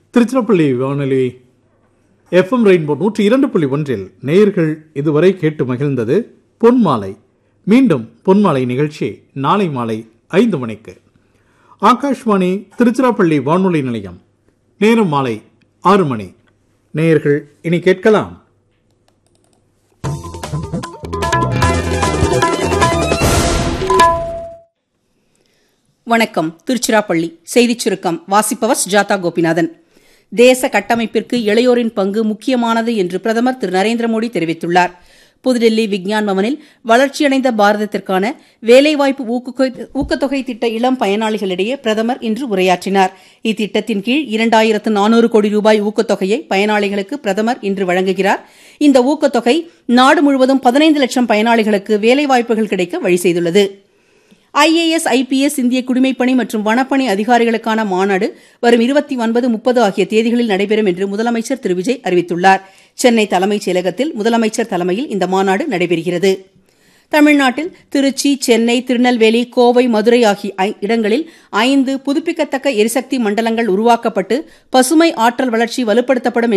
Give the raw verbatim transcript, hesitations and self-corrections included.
திருச்சிராப்பள்ளி வானொலி FM rainbow நூற்றி இரண்டு புள்ளி ஒன்றில் நேயர்கள் இதுவரை கேட்டு மகிழ்ந்தது பொன்மாலை. மீண்டும் பொன்மாலை நிகழ்ச்சி நாளை மாலை ஐந்து மணிக்கு. ஆகாஷ்வாணி திருச்சிராப்பள்ளி வானொலி நிலையம். நேரம் மாலை ஆறு மணி. நேயர்கள் இனி கேட்கலாம் வணக்கம். திருச்சிராப்பள்ளி செய்திச் சுருக்கம் வாசிப்பவர் சுஜாதா கோபிநாதன். தேச கட்டமைப்பிற்கு இளையோரின் பங்கு முக்கியமானது என்று பிரதமர் திரு நரேந்திர மோடி தெரிவித்துள்ளார். புதுடில்லி விக்ஞான் பவனில் வளர்ச்சியடைந்த பாரதத்திற்கான வேலைவாய்ப்பு ஊக்கத்தொகை திட்ட இளம் பயனாளிகளிடையே பிரதமர் இன்று உரையாற்றினார். இத்திட்டத்தின் கீழ் இரண்டாயிரத்து நானூறு கோடி ரூபாய் ஊக்கத்தொகையை பயனாளிகளுக்கு பிரதமர் இன்று வழங்குகிறார். இந்த ஊக்கத்தொகை நாடு முழுவதும் பதினைந்து லட்சம் பயனாளிகளுக்கு வேலைவாய்ப்புகள் கிடைக்க வழி செய்துள்ளது. ஐஏஎஸ், ஐபிஎஸ், இந்திய குடிமைப்பணி மற்றும் வனப்பணி அதிகாரிகளுக்கான மாநாடு வரும் இருபத்தி ஒன்பது முப்பது ஆகிய தேதிகளில் நடைபெறும் என்று முதலமைச்சர் திரு விஜய் அறிவித்துள்ளார். சென்னை தலைமைச் செயலகத்தில் முதலமைச்சர் தலைமையில் இந்த மாநாடு நடைபெறுகிறது. தமிழ்நாட்டில் திருச்சி, சென்னை, திருநெல்வேலி, கோவை, மதுரை ஆகிய இடங்களில் ஐந்து புதுப்பிக்கத்தக்க எரிசக்தி மண்டலங்கள் உருவாக்கப்பட்டு பசுமை ஆற்றல் வளர்ச்சி வலுப்படுத்தப்படும்